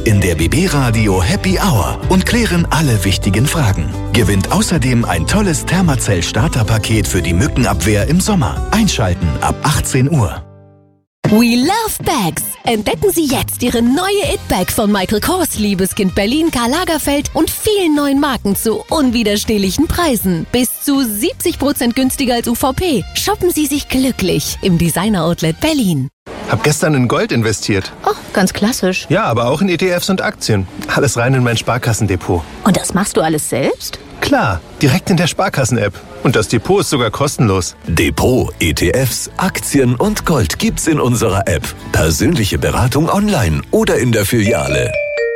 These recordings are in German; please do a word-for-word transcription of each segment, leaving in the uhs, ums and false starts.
in der B B Radio Happy Hour und klären alle wichtigen Fragen. Gewinnt außerdem ein tolles Thermacell-Starterpaket für die Mückenabwehr im Sommer. Einschalten ab achtzehn Uhr. We love bags. Entdecken Sie jetzt Ihre neue It-Bag von Michael Kors, Liebeskind Berlin, Karl Lagerfeld und vielen neuen Marken zu unwiderstehlichen Preisen. Bis zu siebzig Prozent günstiger als U V P. Shoppen Sie sich glücklich im Designer-Outlet Berlin. Hab gestern in Gold investiert. Oh, ganz klassisch. Ja, aber auch in E T Fs und Aktien. Alles rein in mein Sparkassendepot. Und das machst du alles selbst? Klar, direkt in der Sparkassen-App. Und das Depot ist sogar kostenlos. Depot, E T Fs, Aktien und Gold gibt's in unserer App. Persönliche Beratung online oder in der Filiale.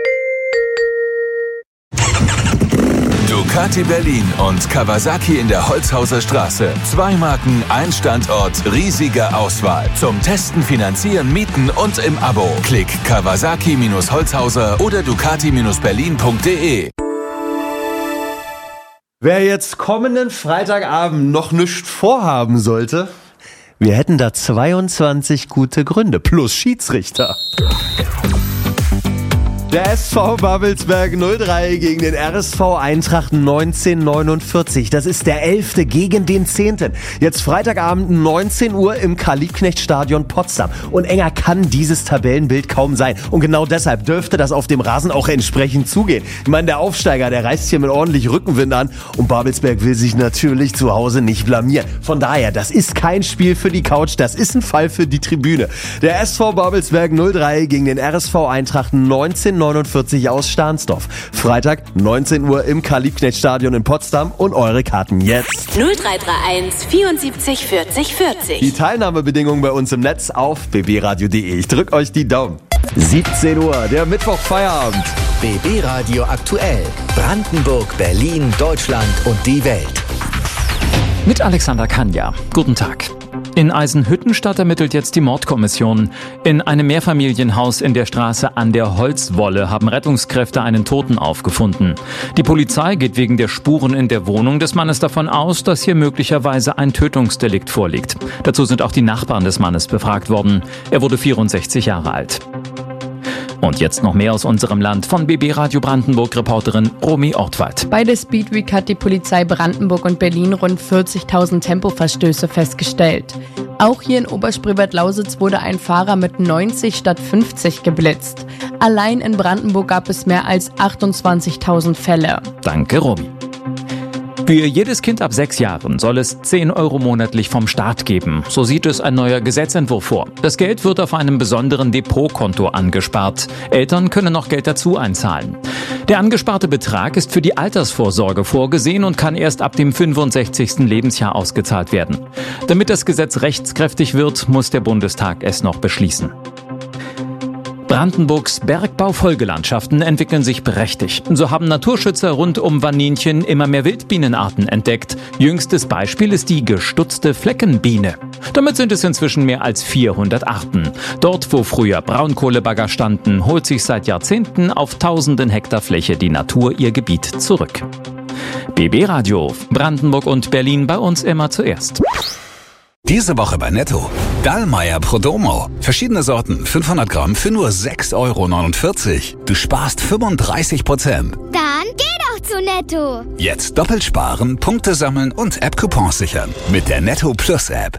Ducati Berlin und Kawasaki in der Holzhauser Straße. Zwei Marken, ein Standort, riesige Auswahl. Zum Testen, Finanzieren, Mieten und im Abo. Klick Kawasaki-Holzhauser oder Ducati Berlin punkt de. Wer jetzt kommenden Freitagabend noch nichts vorhaben sollte, wir hätten da zweiundzwanzig gute Gründe plus Schiedsrichter. Der S V Babelsberg null drei gegen den R S V Eintracht neunzehnhundertneunundvierzig. Das ist der elfte gegen den zehnten. Jetzt Freitagabend neunzehn Uhr im Karl-Liebknecht-Stadion Potsdam. Und enger kann dieses Tabellenbild kaum sein. Und genau deshalb dürfte das auf dem Rasen auch entsprechend zugehen. Ich meine, der Aufsteiger, der reist hier mit ordentlich Rückenwind an. Und Babelsberg will sich natürlich zu Hause nicht blamieren. Von daher, das ist kein Spiel für die Couch, das ist ein Fall für die Tribüne. Der S V Babelsberg null drei gegen den R S V Eintracht neunzehnhundertneunundvierzig aus Stahnsdorf. Freitag, neunzehn Uhr im Karl-Liebknecht-Stadion in Potsdam und eure Karten jetzt. null drei drei eins vierundsiebzig vierzig vierzig. Die Teilnahmebedingungen bei uns im Netz auf b b radio punkt de. Ich drück euch die Daumen. siebzehn Uhr, der Mittwoch-Feierabend. B B Radio aktuell. Brandenburg, Berlin, Deutschland und die Welt. Mit Alexander Kanja. Guten Tag. In Eisenhüttenstadt ermittelt jetzt die Mordkommission. In einem Mehrfamilienhaus in der Straße an der Holzwolle haben Rettungskräfte einen Toten aufgefunden. Die Polizei geht wegen der Spuren in der Wohnung des Mannes davon aus, dass hier möglicherweise ein Tötungsdelikt vorliegt. Dazu sind auch die Nachbarn des Mannes befragt worden. Er wurde vierundsechzig Jahre alt. Und jetzt noch mehr aus unserem Land von B B Radio Brandenburg-Reporterin Romy Ortwald. Bei der Speed Week hat die Polizei Brandenburg und Berlin rund vierzigtausend Tempoverstöße festgestellt. Auch hier in Oberspreewald-Lausitz wurde ein Fahrer mit neunzig statt fünfzig geblitzt. Allein in Brandenburg gab es mehr als achtundzwanzigtausend Fälle. Danke, Romy. Für jedes Kind ab sechs Jahren soll es zehn Euro monatlich vom Staat geben. So sieht es ein neuer Gesetzentwurf vor. Das Geld wird auf einem besonderen Depotkonto angespart. Eltern können noch Geld dazu einzahlen. Der angesparte Betrag ist für die Altersvorsorge vorgesehen und kann erst ab dem fünfundsechzigsten Lebensjahr ausgezahlt werden. Damit das Gesetz rechtskräftig wird, muss der Bundestag es noch beschließen. Brandenburgs Bergbaufolgelandschaften entwickeln sich prächtig. So haben Naturschützer rund um Wanninchen immer mehr Wildbienenarten entdeckt. Jüngstes Beispiel ist die gestutzte Fleckenbiene. Damit sind es inzwischen mehr als vierhundert Arten. Dort, wo früher Braunkohlebagger standen, holt sich seit Jahrzehnten auf tausenden Hektar Fläche die Natur ihr Gebiet zurück. B B Radio, Brandenburg und Berlin bei uns immer zuerst. Diese Woche bei Netto. Dallmayr Prodomo. Verschiedene Sorten, fünfhundert Gramm für nur sechs Euro neunundvierzig. Du sparst fünfunddreißig Prozent. Dann geh doch zu Netto. Jetzt doppelt sparen, Punkte sammeln und App-Coupons sichern. Mit der Netto Plus App.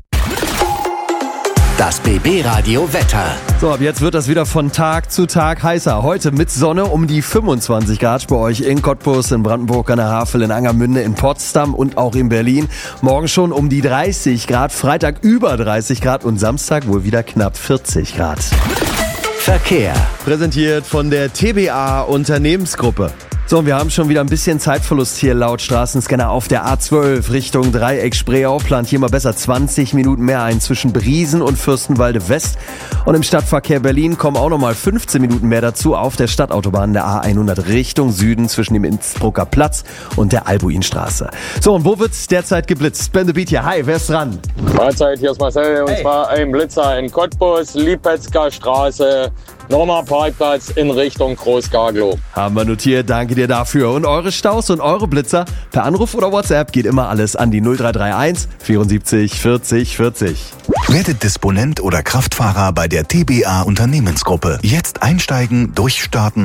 Das B B Radio Wetter. So, ab jetzt wird das wieder von Tag zu Tag heißer. Heute mit Sonne um die fünfundzwanzig Grad bei euch in Cottbus, in Brandenburg an der Havel, in Angermünde, in Potsdam und auch in Berlin. Morgen schon um die dreißig Grad, Freitag über dreißig Grad und Samstag wohl wieder knapp vierzig Grad. Verkehr. Präsentiert von der T B A Unternehmensgruppe. So, wir haben schon wieder ein bisschen Zeitverlust hier laut Straßenscanner auf der A zwölf Richtung Dreieck Spreeau. Plant hier mal besser zwanzig Minuten mehr ein zwischen Briesen und Fürstenwalde West. Und im Stadtverkehr Berlin kommen auch nochmal fünfzehn Minuten mehr dazu auf der Stadtautobahn der A hundert Richtung Süden zwischen dem Innsbrucker Platz und der Albuinstraße. So, und wo wird's derzeit geblitzt? Ben the Beat hier. Hi, wer ist dran? Mahlzeit, hier ist Marcel und hey. Zwar ein Blitzer in Cottbus, Liepetzger Straße, nochmal Parkplatz in Richtung Groß-Gaglow. Haben wir notiert, danke dir dafür. Und eure Staus und eure Blitzer per Anruf oder WhatsApp geht immer alles an die null drei drei eins vierundsiebzig vierzig vierzig. Werdet Disponent oder Kraftfahrer bei der T B A Unternehmensgruppe. Jetzt einsteigen, durchstarten